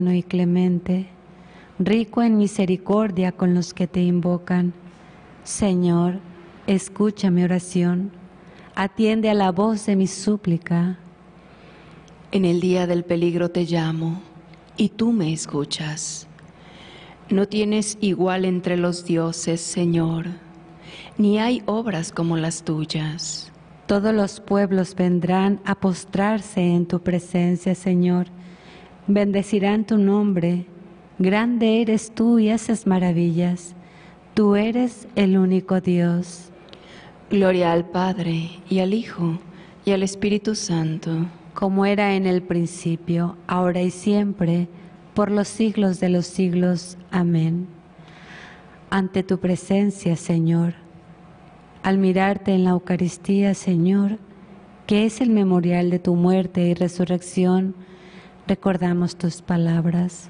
y clemente, rico en misericordia con los que te invocan. Señor, escucha mi oración, atiende a la voz de mi súplica. En el día del peligro te llamo, y tú me escuchas. No tienes igual entre los dioses, Señor, ni hay obras como las tuyas. Todos los pueblos vendrán a postrarse en tu presencia, Señor. Bendecirán tu nombre. Grande eres tú y haces maravillas. Tú eres el único Dios. Gloria al Padre, y al Hijo, y al Espíritu Santo. Como era en el principio, ahora y siempre, por los siglos de los siglos. Amén. Ante tu presencia, Señor, al mirarte en la Eucaristía, Señor, que es el memorial de tu muerte y resurrección, recordamos tus palabras.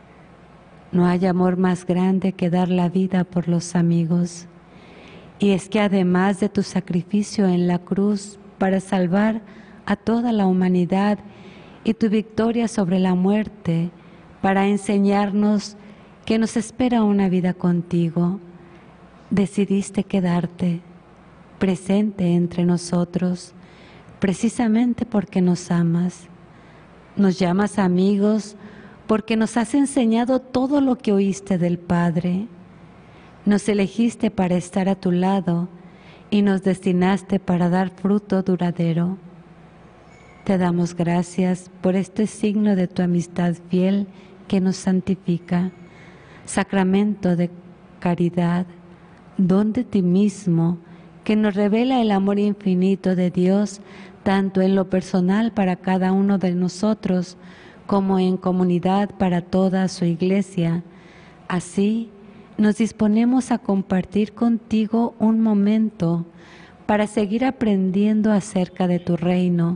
No hay amor más grande que dar la vida por los amigos. Y es que además de tu sacrificio en la cruz para salvar a toda la humanidad y tu victoria sobre la muerte para enseñarnos que nos espera una vida contigo, decidiste quedarte presente entre nosotros, precisamente porque nos amas. Nos llamas amigos porque nos has enseñado todo lo que oíste del Padre. Nos elegiste para estar a tu lado y nos destinaste para dar fruto duradero. Te damos gracias por este signo de tu amistad fiel que nos santifica, sacramento de caridad, don de ti mismo, que nos revela el amor infinito de Dios, tanto en lo personal para cada uno de nosotros, como en comunidad para toda su Iglesia. Así, nos disponemos a compartir contigo un momento para seguir aprendiendo acerca de tu reino,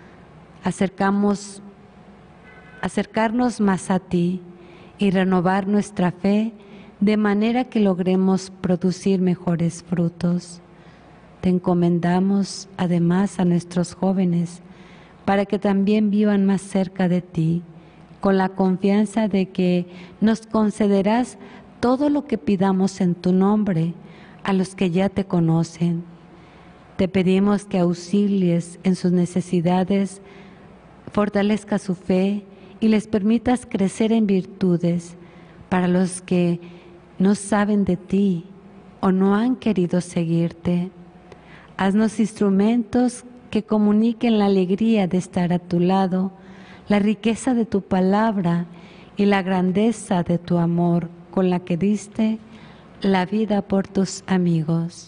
acercarnos más a ti y renovar nuestra fe de manera que logremos producir mejores frutos. Te encomendamos además a nuestros jóvenes para que también vivan más cerca de ti, con la confianza de que nos concederás todo lo que pidamos en tu nombre a los que ya te conocen. Te pedimos que auxilies en sus necesidades, fortalezca su fe y les permitas crecer en virtudes para los que no saben de ti o no han querido seguirte. Haznos instrumentos que comuniquen la alegría de estar a tu lado, la riqueza de tu palabra y la grandeza de tu amor con la que diste la vida por tus amigos.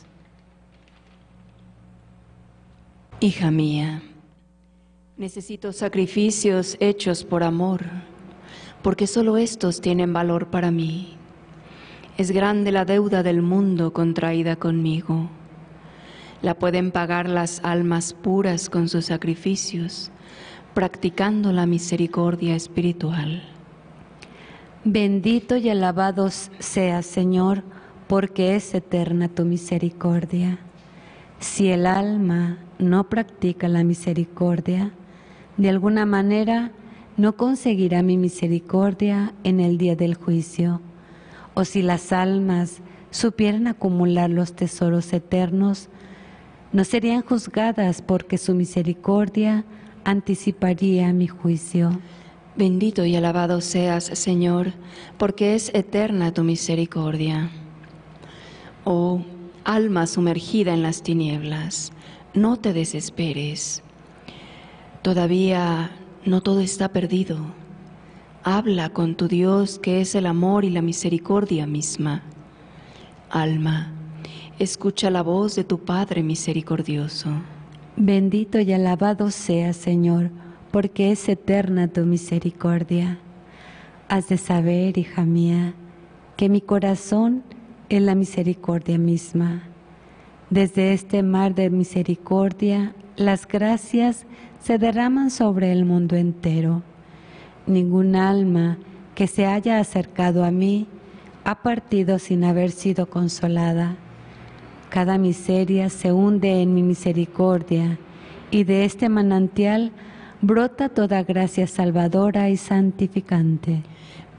Hija mía, necesito sacrificios hechos por amor, porque solo estos tienen valor para mí. Es grande la deuda del mundo contraída conmigo. La pueden pagar las almas puras con sus sacrificios, practicando la misericordia espiritual. Bendito y alabado seas, Señor, porque es eterna tu misericordia. Si el alma no practica la misericordia, de alguna manera no conseguirá mi misericordia en el día del juicio. O si las almas supieran acumular los tesoros eternos, no serían juzgadas porque su misericordia anticiparía mi juicio. Bendito y alabado seas, Señor, porque es eterna tu misericordia. Oh, alma sumergida en las tinieblas, no te desesperes. Todavía no todo está perdido. Habla con tu Dios, que es el amor y la misericordia misma. Alma, escucha la voz de tu Padre misericordioso. Bendito y alabado seas, Señor, porque es eterna tu misericordia. Has de saber, hija mía, que mi corazón es la misericordia misma. Desde este mar de misericordia, las gracias se derraman sobre el mundo entero. Ningún alma que se haya acercado a mí ha partido sin haber sido consolada. Cada miseria se hunde en mi misericordia, y de este manantial brota toda gracia salvadora y santificante.